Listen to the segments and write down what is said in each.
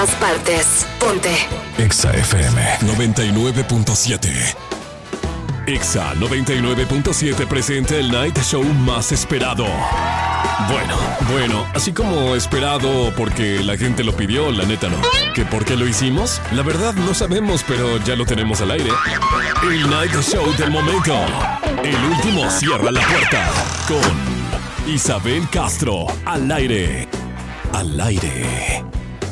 Partes. Ponte Exa FM 99.7. Exa 99.7 presenta el night show más esperado. Bueno, así como esperado porque la gente lo pidió, la neta no. ¿Que por qué lo hicimos? La verdad no sabemos, pero ya lo tenemos al aire. El night show del momento. El último cierra la puerta con Isabel Castro al aire. Al aire.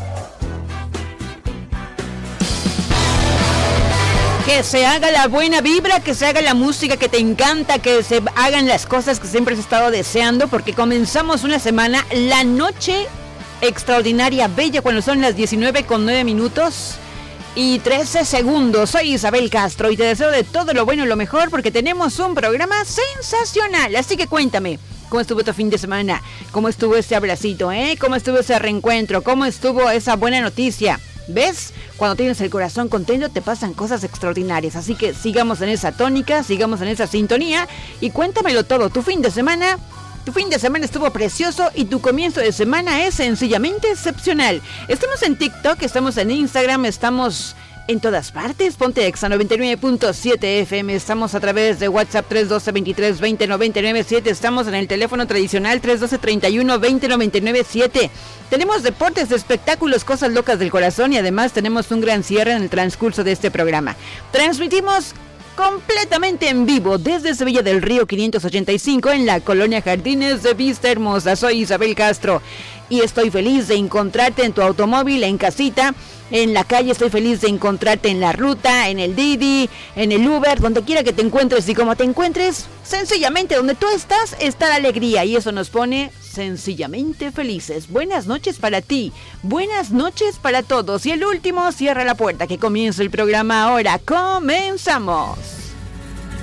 Que se haga la buena vibra, que se haga la música que te encanta, que se hagan las cosas que siempre has estado deseando, porque comenzamos una semana, la noche extraordinaria, bella, cuando son las 19:09 y 13 segundos. Soy Isabel Castro y te deseo de todo lo bueno y lo mejor, porque tenemos un programa sensacional. Así que cuéntame, ¿cómo estuvo tu fin de semana? ¿Cómo estuvo ese abracito, ¿Cómo estuvo ese reencuentro? ¿Cómo estuvo esa buena noticia? ¿Ves? Cuando tienes el corazón contento te pasan cosas extraordinarias. Así que sigamos en esa tónica, sigamos en esa sintonía y cuéntamelo todo. Tu fin de semana estuvo precioso y tu comienzo de semana es sencillamente excepcional. Estamos en TikTok, estamos en Instagram, estamos en todas partes. Ponte Exa 99.7 FM. Estamos a través de WhatsApp 312-23-20-997. Estamos en el teléfono tradicional 312-31-20-997. Tenemos deportes, espectáculos, cosas locas del corazón y además tenemos un gran cierre en el transcurso de este programa. Transmitimos completamente en vivo desde Sevilla del Río 585 en la colonia Jardines de Vista Hermosa. Soy Isabel Castro y estoy feliz de encontrarte en tu automóvil, en casita, en la calle. Estoy feliz de encontrarte en la ruta, en el Didi, en el Uber, donde quiera que te encuentres y como te encuentres, sencillamente donde tú estás está la alegría y eso nos pone sencillamente felices. Buenas noches para ti, buenas noches para todos y el último cierra la puerta, que comienza el programa ahora. ¡Comenzamos!